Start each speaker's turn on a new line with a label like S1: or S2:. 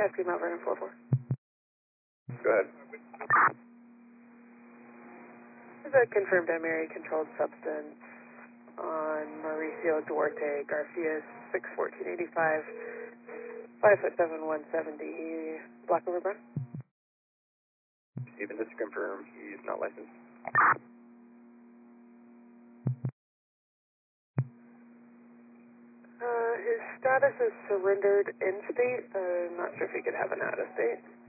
S1: Cascade Mount Vernon 44.
S2: Go ahead.
S1: This is a confirmed MRA controlled substance on Mauricio Duarte Garcia, 61485, 5'7", 170, block over brown.
S2: Even just to confirm, he's not licensed.
S1: His status is surrendered in state. I'm not sure if he could have an out of state.